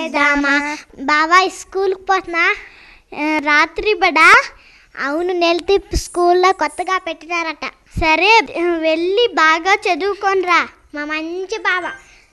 చేద్దామా? బావా స్కూల్కి పోతున్నా, రాత్రి బడా. అవును, నెలతిప్పి స్కూల్లో కొత్తగా పెట్టినారట. సరే వెళ్ళి బాగా చదువుకోనరా మా మంచి బావ.